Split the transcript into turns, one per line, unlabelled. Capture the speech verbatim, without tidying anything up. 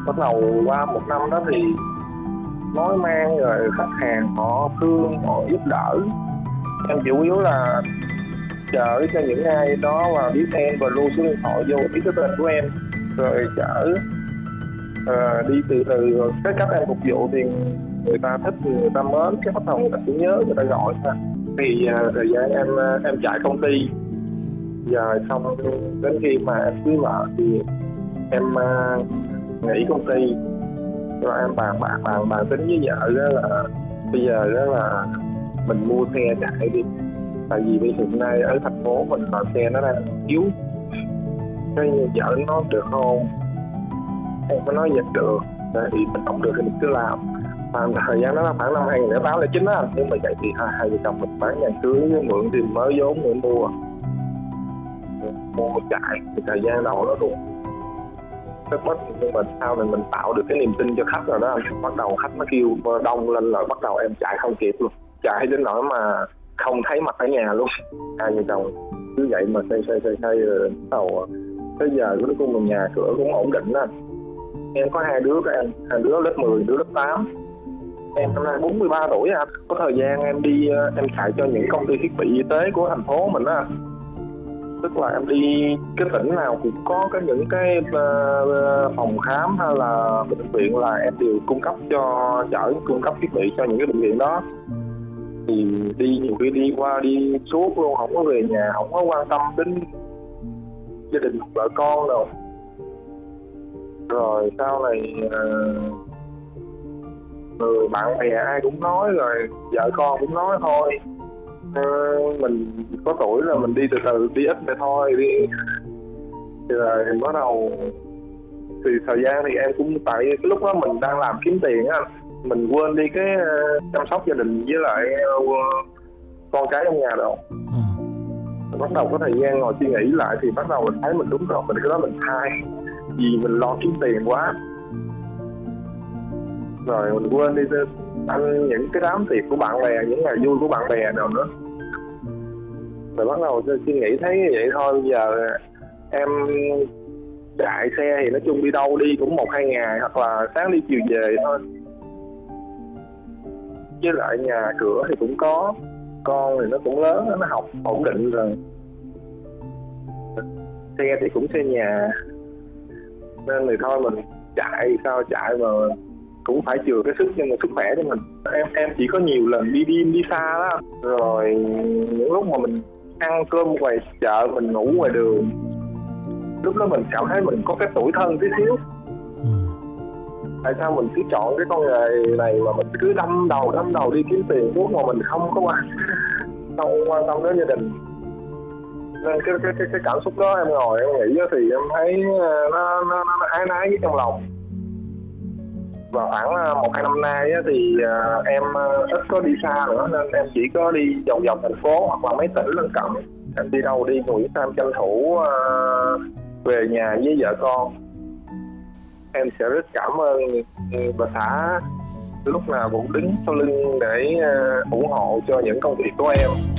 Bắt đầu qua một năm đó thì nói mang rồi khách hàng họ thương, họ giúp đỡ. Em chủ yếu là chở cho những ai đó và biết em và lưu số điện thoại vô biết cái tên của em, rồi chở uh, đi từ từ. Cái cách em phục vụ thì người ta thích, người ta mến, cái bắt đầu người ta sẽ nhớ, người ta gọi ta. Thì uh, thời gian em em chạy công ty, giờ xong đến khi mà em cưới vợ thì em uh, nghỉ công ty, rồi em bàn bạc bàn bàn tính với vợ đó là bây giờ đó là mình mua xe chạy đi, tại vì bây hiện nay ở thành phố mình là xe nó đang yếu. Cái vợ nó được không, em có nói dịch được thì mình không được thì mình cứ làm. Và thời gian đó là khoảng năm hai nghìn lẻ tám lẻ chín á, nhưng mà vậy thì hai hai vợ chồng mình bán nhà cưới mượn tiền mới vốn để mua mua chạy. Thì thời gian đầu nó cũng rất mất, nhưng mà sau này mình tạo được cái niềm tin cho khách rồi đó, bắt đầu khách nó kêu đông lên là bắt đầu em chạy không kịp luôn, chạy đến nỗi mà không thấy mặt ở nhà luôn. Hai vợ chồng cứ vậy mà xây xây xây xây rồi bắt đầu tới giờ cuối cùng mình nhà cửa cũng ổn định đó. Em có hai đứa các em, hai đứa lớp mười, đứa lớp tám. Em năm nay bốn mươi ba tuổi à. Có thời gian em đi em chạy cho những công ty thiết bị y tế của thành phố mình á. Tức là em đi cái tỉnh nào cũng có cái những cái uh, phòng khám hay là bệnh viện là em đều cung cấp cho chở cung cấp thiết bị cho những cái bệnh viện đó. Thì đi nhiều khi đi qua đi suốt luôn, không có về nhà, không có quan tâm đến gia đình vợ con đâu. Rồi sau này uh, người bạn bè ai cũng nói, rồi vợ con cũng nói thôi, uh, mình có tuổi là mình đi từ từ, đi ít này thôi đi. Thì rồi bắt đầu thì thời gian thì em cũng tại cái lúc đó mình đang làm kiếm tiền á, mình quên đi cái uh, chăm sóc gia đình với lại uh, con cái trong nhà đâu. Ừ. Bắt đầu có thời gian ngồi suy nghĩ lại thì bắt đầu mình thấy mình đúng rồi, mình cái đó mình sai vì mình lo kiếm tiền quá, rồi mình quên đi ăn những cái đám tiệc của bạn bè, những ngày vui của bạn bè nào nữa. Rồi bắt đầu suy nghĩ thấy như vậy thôi. Bây giờ em chạy xe thì nói chung đi đâu đi cũng một hai ngày, hoặc là sáng đi chiều về thôi. Với lại nhà cửa thì cũng có, con thì nó cũng lớn, nó học ổn định rồi. Xe thì cũng xe nhà, nên thì thôi mình chạy sao chạy mà cũng phải chừa cái sức nhưng mà sức khỏe cho mình. Em em chỉ có nhiều lần đi đêm đi xa đó, rồi những lúc mà mình ăn cơm ngoài chợ, mình ngủ ngoài đường, lúc đó mình cảm thấy mình có cái tủi thân tí xíu. Tại sao mình cứ chọn cái con nghề này mà mình cứ đâm đầu đâm đầu đi kiếm tiền suốt mà mình không có quan không quan tâm đến gia đình. Nên cái cái cái cái cảm xúc đó em ngồi em nghĩ thì em thấy nó nó nó ái náy với trong lòng. Và khoảng một hai năm nay thì em ít có đi xa nữa, nên em chỉ có đi vòng vòng thành phố hoặc là mấy tỉnh lân cận. Em đi đâu đi Nguyễn Sam tranh thủ về nhà với vợ con. Em sẽ rất cảm ơn bà xã lúc nào cũng đứng sau lưng để ủng hộ cho những công việc của em.